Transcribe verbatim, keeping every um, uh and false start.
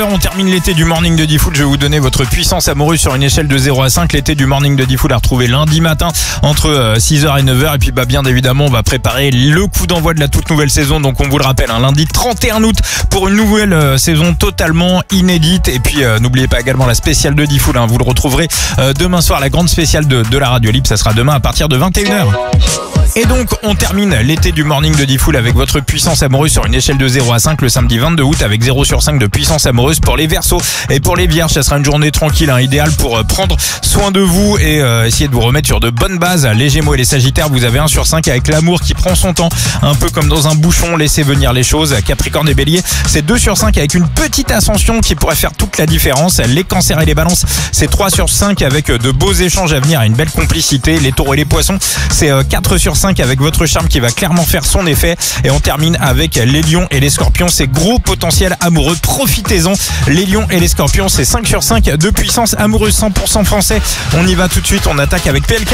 On termine l'été du Morning de Diffoul. Je vais vous donner votre puissance amoureuse sur une échelle de zéro à cinq. L'été du Morning de Diffoul à retrouver lundi matin entre six heures et neuf heures. Et puis bah bien évidemment, on va préparer le coup d'envoi de la toute nouvelle saison. Donc on vous le rappelle, hein, lundi trente et un août pour une nouvelle euh, saison totalement inédite. Et puis euh, n'oubliez pas également la spéciale de Diffoul. Hein, vous le retrouverez euh, demain soir, la grande spéciale de, de la radio libre. Ça sera demain à partir de vingt et une heures. Et donc on termine l'été du Morning de Diffoul avec votre puissance amoureuse sur une échelle de zéro à cinq le samedi vingt-deux août avec zéro sur cinq de puissance amoureuse pour les Verseaux et pour les Vierges. Ça sera une journée tranquille, hein, idéale pour euh, prendre soin de vous et euh, essayer de vous remettre sur de bonnes bases. Les Gémeaux et les Sagittaires, vous avez un sur cinq avec l'amour qui prend son temps, un peu comme dans un bouchon, laissez venir les choses. Capricorne et Bélier, c'est deux sur cinq avec une petite ascension qui pourrait faire toute la différence. Les Cancers et les Balances, c'est trois sur cinq avec de beaux échanges à venir et une belle complicité. Les Taureaux et les Poissons, c'est euh, quatre sur cinq avec votre charme qui va clairement faire son effet. Et on termine avec les Lions et les Scorpions, c'est gros potentiel amoureux, profitez-en. Les Lions et les Scorpions, c'est cinq sur cinq de puissance amoureuse cent pour cent français. On y va tout de suite, on attaque avec P L K.